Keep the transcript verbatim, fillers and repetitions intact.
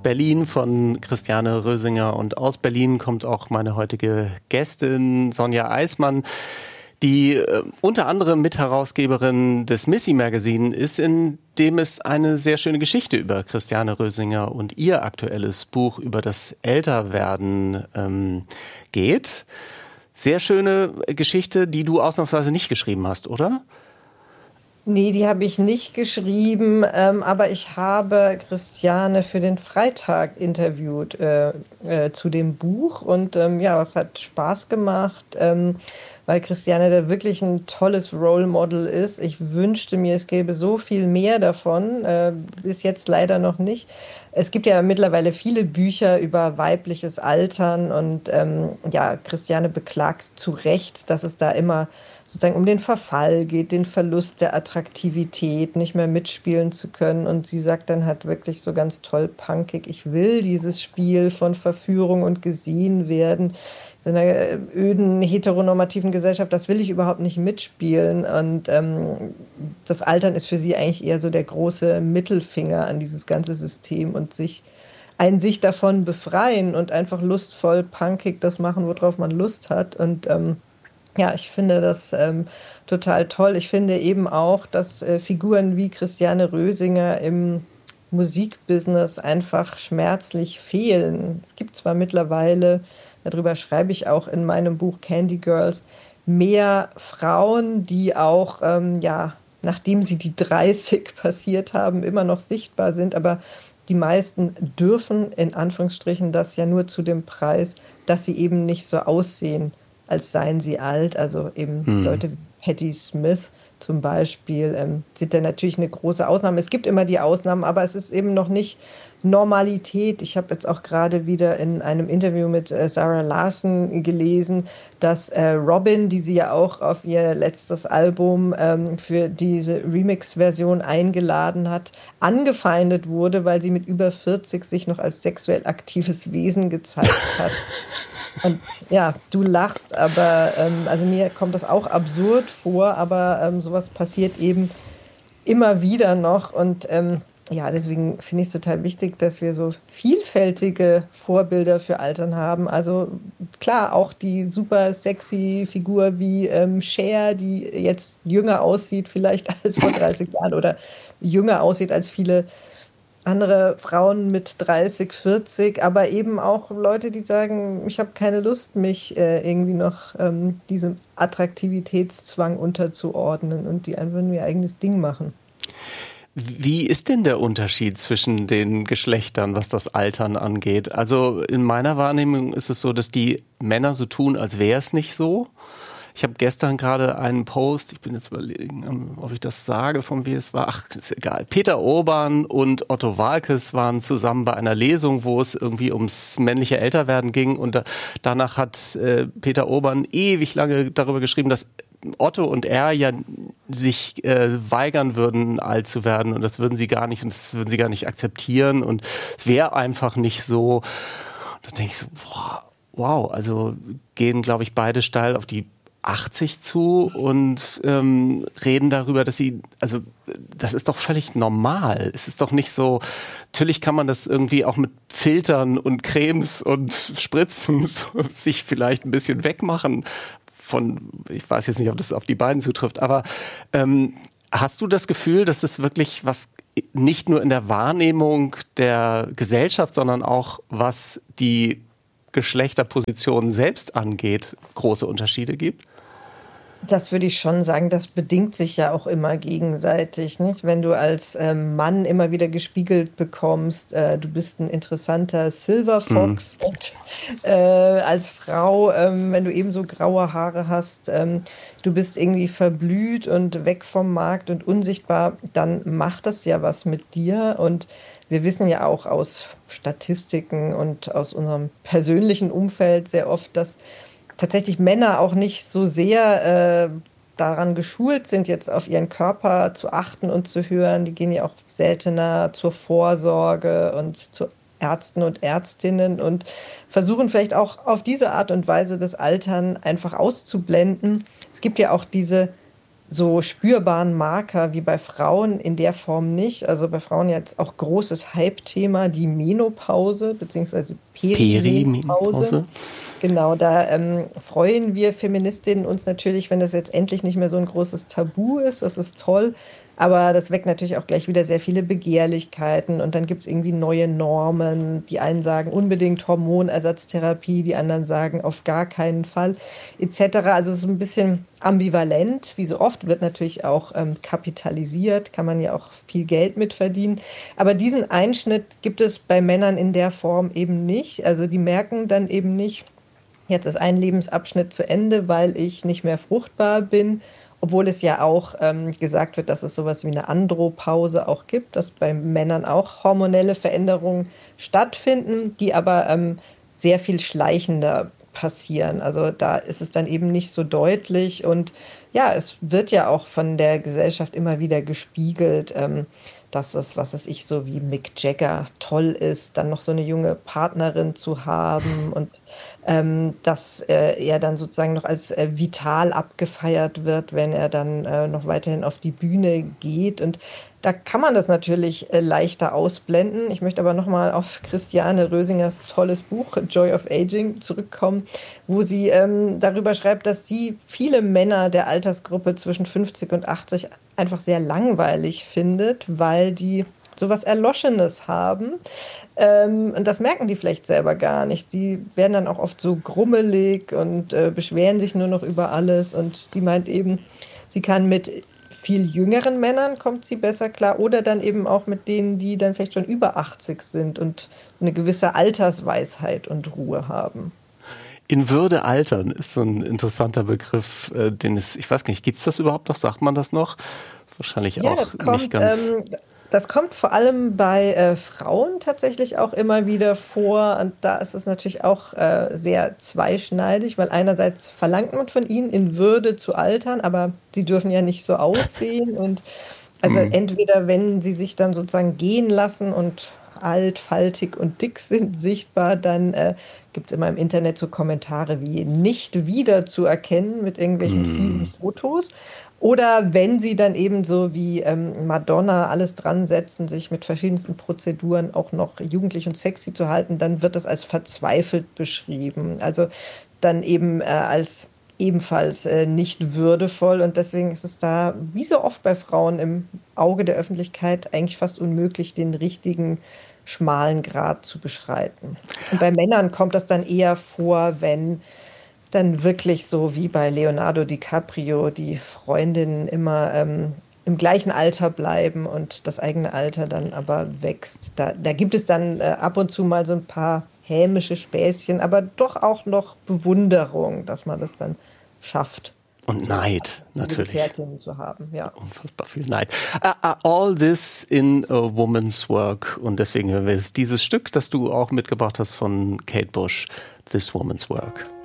Berlin von Christiane Rösinger. Und aus Berlin kommt auch meine heutige Gästin Sonja Eismann, die äh, unter anderem Mitherausgeberin des Missy Magazine ist, in dem es eine sehr schöne Geschichte über Christiane Rösinger und ihr aktuelles Buch über das Älterwerden ähm, geht. Sehr schöne Geschichte, die du ausnahmsweise nicht geschrieben hast, oder? Nee, die habe ich nicht geschrieben, ähm, aber ich habe Christiane für den Freitag interviewt äh, äh, zu dem Buch und ähm, ja, es hat Spaß gemacht, ähm, weil Christiane da wirklich ein tolles Role Model ist. Ich wünschte mir, es gäbe so viel mehr davon, äh, bis jetzt leider noch nicht. Es gibt ja mittlerweile viele Bücher über weibliches Altern und ähm, ja, Christiane beklagt zu Recht, dass es da immer sozusagen um den Verfall geht, den Verlust der Attraktivität, nicht mehr mitspielen zu können. Und sie sagt dann halt wirklich so ganz toll punkig, ich will dieses Spiel von Verführung und gesehen werden. In so einer öden, heteronormativen Gesellschaft, das will ich überhaupt nicht mitspielen. Und ähm, das Altern ist für sie eigentlich eher so der große Mittelfinger an dieses ganze System und sich ein sich davon befreien und einfach lustvoll, punkig das machen, worauf man Lust hat. Und ähm, ja, ich finde das ähm, total toll. Ich finde eben auch, dass äh, Figuren wie Christiane Rösinger im Musikbusiness einfach schmerzlich fehlen. Es gibt zwar mittlerweile, darüber schreibe ich auch in meinem Buch Candy Girls, mehr Frauen, die auch, ähm, ja, nachdem sie die dreißig passiert haben, immer noch sichtbar sind, aber die meisten dürfen in Anführungsstrichen das ja nur zu dem Preis, dass sie eben nicht so aussehen, als seien sie alt. Also eben hm. Leute wie Patti Smith zum Beispiel ähm, sind da natürlich eine große Ausnahme. Es gibt immer die Ausnahmen, aber es ist eben noch nicht Normalität. Ich habe jetzt auch gerade wieder in einem Interview mit äh, Sarah Larson gelesen, dass äh, Robin, die sie ja auch auf ihr letztes Album ähm, für diese Remix-Version eingeladen hat, angefeindet wurde, weil sie mit über vierzig sich noch als sexuell aktives Wesen gezeigt hat. Und ja, du lachst, aber ähm, also mir kommt das auch absurd vor, aber ähm, sowas passiert eben immer wieder noch. Und ähm, ja, deswegen finde ich es total wichtig, dass wir so vielfältige Vorbilder für Altern haben. Also klar, auch die super sexy Figur wie ähm, Cher, die jetzt jünger aussieht vielleicht als vor dreißig Jahren oder jünger aussieht als viele andere Frauen mit dreißig, vierzig, aber eben auch Leute, die sagen, ich habe keine Lust, mich äh, irgendwie noch ähm, diesem Attraktivitätszwang unterzuordnen und die einfach nur ihr eigenes Ding machen. Wie ist denn der Unterschied zwischen den Geschlechtern, was das Altern angeht? Also in meiner Wahrnehmung ist es so, dass die Männer so tun, als wäre es nicht so. Ich habe gestern gerade einen Post, ich bin jetzt überlegen, ob ich das sage, von wie es war. Ach, ist egal. Peter Urban und Otto Waalkes waren zusammen bei einer Lesung, wo es irgendwie ums männliche Älterwerden ging. Und da, danach hat äh, Peter Urban ewig lange darüber geschrieben, dass Otto und er ja sich äh, weigern würden, alt zu werden. Und das würden sie gar nicht, und das würden sie gar nicht akzeptieren. Und es wäre einfach nicht so. Und da denke ich so, boah, wow, also gehen, glaube ich, beide steil auf die achtzig zu und ähm, reden darüber, dass sie, also das ist doch völlig normal. Es ist doch nicht so, natürlich kann man das irgendwie auch mit Filtern und Cremes und Spritzen so, sich vielleicht ein bisschen wegmachen von, ich weiß jetzt nicht, ob das auf die beiden zutrifft, aber ähm, hast du das Gefühl, dass das wirklich was nicht nur in der Wahrnehmung der Gesellschaft, sondern auch was die Geschlechterpositionen selbst angeht, große Unterschiede gibt? Das würde ich schon sagen, das bedingt sich ja auch immer gegenseitig, nicht? Wenn du als ähm, Mann immer wieder gespiegelt bekommst, äh, du bist ein interessanter Silver Fox mhm. und äh, als Frau, ähm, wenn du eben so graue Haare hast, ähm, du bist irgendwie verblüht und weg vom Markt und unsichtbar, dann macht das ja was mit dir. Und wir wissen ja auch aus Statistiken und aus unserem persönlichen Umfeld sehr oft, dass tatsächlich Männer auch nicht so sehr äh, daran geschult sind, jetzt auf ihren Körper zu achten und zu hören. Die gehen ja auch seltener zur Vorsorge und zu Ärzten und Ärztinnen und versuchen vielleicht auch auf diese Art und Weise das Altern einfach auszublenden. Es gibt ja auch diese so spürbaren Marker wie bei Frauen in der Form nicht. Also bei Frauen jetzt auch großes Hype-Thema, die Menopause bzw. Perimenopause. Perimenopause. Genau, da ähm, freuen wir Feministinnen uns natürlich, wenn das jetzt endlich nicht mehr so ein großes Tabu ist. Das ist toll. Aber das weckt natürlich auch gleich wieder sehr viele Begehrlichkeiten. Und dann gibt es irgendwie neue Normen. Die einen sagen unbedingt Hormonersatztherapie, die anderen sagen auf gar keinen Fall, et cetera. Also es ist ein bisschen ambivalent. Wie so oft wird natürlich auch ähm, kapitalisiert, kann man ja auch viel Geld mit verdienen. Aber diesen Einschnitt gibt es bei Männern in der Form eben nicht. Also die merken dann eben nicht, jetzt ist ein Lebensabschnitt zu Ende, weil ich nicht mehr fruchtbar bin, obwohl es ja auch ähm, gesagt wird, dass es sowas wie eine Andropause auch gibt, dass bei Männern auch hormonelle Veränderungen stattfinden, die aber ähm, sehr viel schleichender passieren. Also da ist es dann eben nicht so deutlich und ja, es wird ja auch von der Gesellschaft immer wieder gespiegelt, ähm, dass es, was weiß ich, so wie Mick Jagger toll ist, dann noch so eine junge Partnerin zu haben und ähm, dass äh, er dann sozusagen noch als äh, vital abgefeiert wird, wenn er dann äh, noch weiterhin auf die Bühne geht. Und da kann man das natürlich äh, leichter ausblenden. Ich möchte aber nochmal auf Christiane Rösingers tolles Buch Joy of Aging zurückkommen, wo sie ähm, darüber schreibt, dass sie viele Männer der Altersgruppe zwischen fünfzig und achtzig einfach sehr langweilig findet, weil die sowas Erloschenes haben. Ähm, und das merken die vielleicht selber gar nicht. Die werden dann auch oft so grummelig und äh, beschweren sich nur noch über alles. Und sie meint eben, sie kann mit viel jüngeren Männern kommt sie besser klar oder dann eben auch mit denen, die dann vielleicht schon über achtzig sind und eine gewisse Altersweisheit und Ruhe haben. In Würde altern ist so ein interessanter Begriff, äh, den es, ich weiß nicht, gibt es das überhaupt noch? Sagt man das noch? Wahrscheinlich ja, auch das kommt, nicht ganz. Ähm, das kommt vor allem bei äh, Frauen tatsächlich auch immer wieder vor. Und da ist es natürlich auch äh, sehr zweischneidig, weil einerseits verlangt man von ihnen, in Würde zu altern, aber sie dürfen ja nicht so aussehen. Und also Hm. entweder, wenn sie sich dann sozusagen gehen lassen und alt, faltig und dick sind sichtbar, dann äh, gibt es immer im Internet so Kommentare wie nicht wiederzuerkennen mit irgendwelchen fiesen Fotos. Oder wenn sie dann eben so wie ähm, Madonna alles dran setzen, sich mit verschiedensten Prozeduren auch noch jugendlich und sexy zu halten, dann wird das als verzweifelt beschrieben. Also dann eben äh, als ebenfalls äh, nicht würdevoll. Und deswegen ist es da, wie so oft bei Frauen, im Auge der Öffentlichkeit eigentlich fast unmöglich, den richtigen schmalen Grat zu beschreiten. Und bei Männern kommt das dann eher vor, wenn dann wirklich so wie bei Leonardo DiCaprio die Freundinnen immer ähm, im gleichen Alter bleiben und das eigene Alter dann aber wächst. Da, da gibt es dann äh, ab und zu mal so ein paar hämische Späßchen, aber doch auch noch Bewunderung, dass man das dann schafft. Und Neid, natürlich. Gefährtinnen zu haben, ja. Unfassbar viel Neid. Uh, uh, all this in a woman's work. Und deswegen hören wir jetzt dieses Stück, das du auch mitgebracht hast von Kate Bush, This Woman's Work.